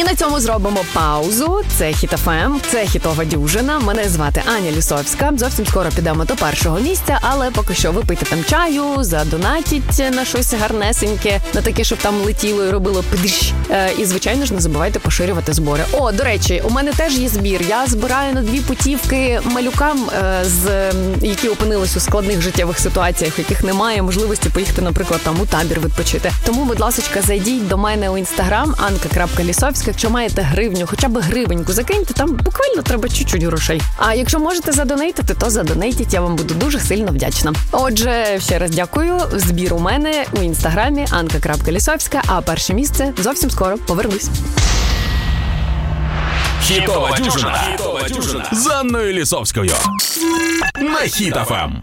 І на цьому зробимо паузу. Це Хіт ФМ, це хітова дюжина. Мене звати Аня Лісовська. Зовсім скоро підемо до першого місця, але поки що випийте там чаю, задонатіть на щось гарнесеньке, на таке, щоб там летіло і робило пидж. І, звичайно ж, не забувайте поширювати збори. О, до речі, у мене теж є збір. Я збираю на 2 путівки малюкам, які опинились у складних життєвих ситуаціях, в яких немає можливості поїхати, наприклад, там у табір відпочити. Тому, будь ласочка, зайдіть до мене у Інстаграм anka.lisovska. Якщо маєте гривню, хоча б гривеньку закиньте, там буквально треба чуть-чуть грошей. А якщо можете задонейтити, то задонейтіть, я вам буду дуже сильно вдячна. Отже, ще раз дякую. Збір у мене у Інстаграмі anka.lisovska, а перше місце зовсім скоро повернусь. Хітова дюжина з Анною Лісовською на Хіт ФМ.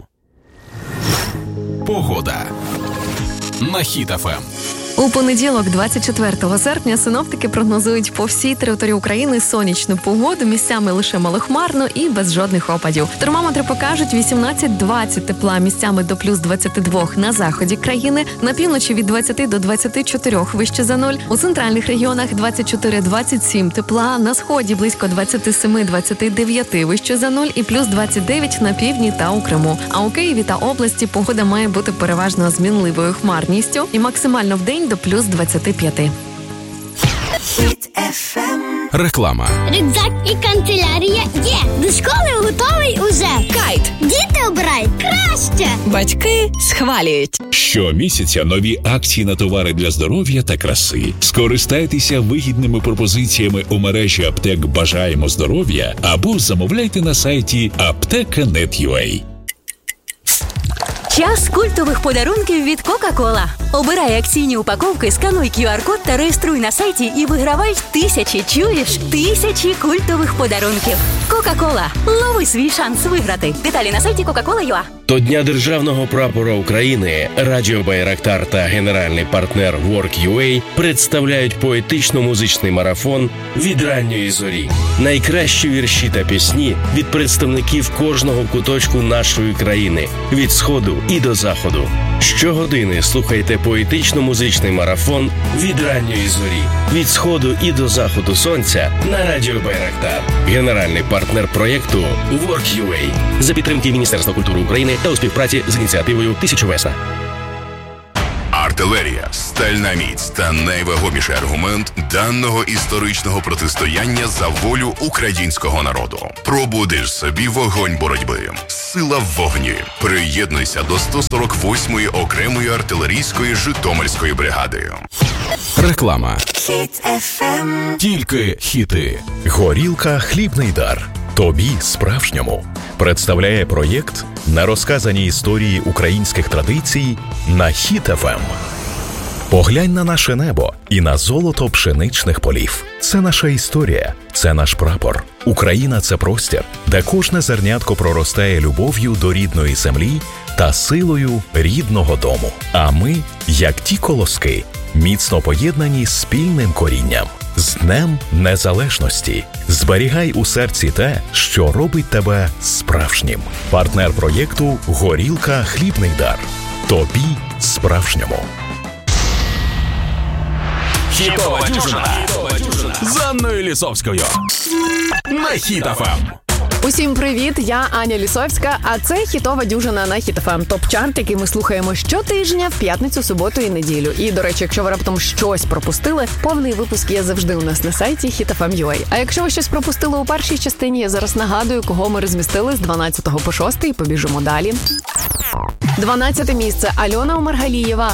Погода на Хіт ФМ. У понеділок, 24 серпня, синоптики прогнозують по всій території України сонячну погоду, місцями лише малохмарно і без жодних опадів. Термометри покажуть 18-20 тепла, місцями до плюс 22 на заході країни, на півночі від 20 до 24 вище за нуль, у центральних регіонах 24-27 тепла, на сході близько 27-29 вище за нуль і плюс 29 на півдні та у Криму. А у Києві та області погода має бути переважно змінливою хмарністю і максимально в день до плюс 25. Хіт ФМ. Реклама. Рюкзак і канцелярія є. До школи готовий уже. Кайт. Діти обирають краще. Батьки схвалюють. Щомісяця нові акції на товари для здоров'я та краси. Скористайтеся вигідними пропозиціями у мережі аптек «Бажаємо здоров'я» або замовляйте на сайті apteka.net.ua. Час культових подарунків від Кока-Кола. Обирай акційні упаковки, скануй QR-код та реєструй на сайті і вигравай тисячі культових подарунків. Кока-Кола. Лови свій шанс виграти. Деталі на сайті Coca-Cola.ua. До Дня Державного прапора України Радіо Байрактар та генеральний партнер Work.ua представляють поетично-музичний марафон «Від ранньої зорі». Найкращі вірші та пісні від представників кожного куточку нашої країни, від сходу і до заходу. Щогодини слухайте поетично-музичний марафон «Від ранньої зорі». Від сходу і до заходу сонця на Радіо Байрактар. Генеральний партнер проєкту Work.ua. За підтримки Міністерства культури України та у співпраці з ініціативою «1000 весна». Артилерія, стальна міць та найвагоміший аргумент даного історичного протистояння за волю українського народу. Пробудиш собі вогонь боротьби. Сила в вогні. Приєднуйся до 148-ї окремої артилерійської Житомирської бригади. Реклама. Хіт ФМ. Тільки хіти. Горілка «Хлібний дар». Тобі справжньому. Представляє проєкт на розказані історії українських традицій на Хіт ФМ. Поглянь на наше небо і на золото пшеничних полів. Це наша історія, це наш прапор. Україна – це простір, де кожне зернятко проростає любов'ю до рідної землі та силою рідного дому. А ми, як ті колоски, міцно поєднані спільним корінням. З Днем Незалежності! Зберігай у серці те, що робить тебе справжнім. Партнер проєкту «Горілка «Хлібний дар». Тобі справжньому. Хітова дюжина з Анною Лісовською на Хіт ФМ. Усім привіт, я Аня Лісовська, а це хітова дюжина на Хіт ФМ. Топ-чарт, який ми слухаємо щотижня в п'ятницю, суботу і неділю. І, до речі, якщо ви раптом щось пропустили, повний випуск є завжди у нас на сайті hitfm.ua. А якщо ви щось пропустили у першій частині, я зараз нагадую, кого ми розмістили з 12 по 6 і побіжимо далі. 12 місце. Альона Омаргалієва.